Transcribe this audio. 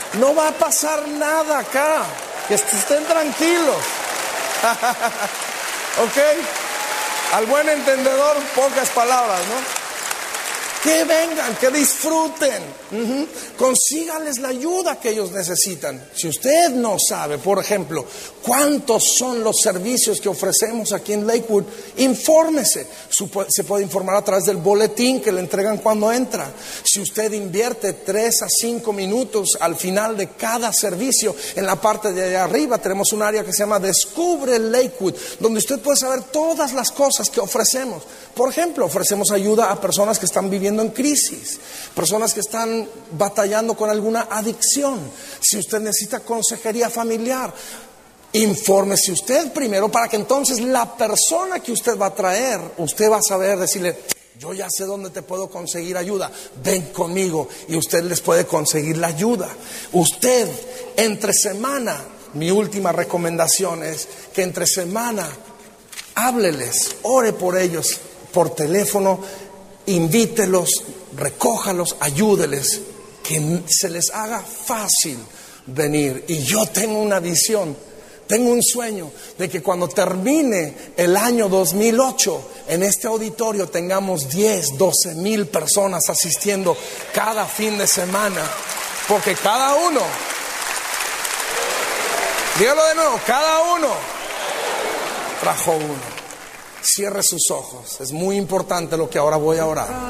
No va a pasar nada acá. Que estén tranquilos. ¿Ok? Al buen entendedor, pocas palabras, ¿no? Que vengan, que disfruten. Consígales la ayuda que ellos necesitan. Si usted no sabe, por ejemplo, cuántos son los servicios que ofrecemos aquí en Lakewood, infórmese. Se puede informar a través del boletín que le entregan cuando entra. Si usted invierte 3 a 5 minutos al final de cada servicio, en la parte de allá arriba tenemos un área que se llama Descubre Lakewood, donde usted puede saber todas las cosas que ofrecemos. Por ejemplo, ofrecemos ayuda a personas que están viviendo en crisis, personas que están batallando con alguna adicción. Si usted necesita consejería familiar, infórmese usted primero para que entonces la persona que usted va a traer, usted va a saber decirle: yo ya sé dónde te puedo conseguir ayuda, ven conmigo, y usted les puede conseguir la ayuda. Usted entre semana, mi última recomendación es que entre semana hábleles, ore por ellos por teléfono, invítelos, recójalos, ayúdeles, que se les haga fácil venir. Y yo tengo una visión, tengo un sueño de que cuando termine el año 2008, en este auditorio tengamos 10, 12 mil personas asistiendo cada fin de semana. Porque cada uno, dígalo de nuevo, cada uno trajo uno. Cierre sus ojos, es muy importante lo que ahora voy a orar.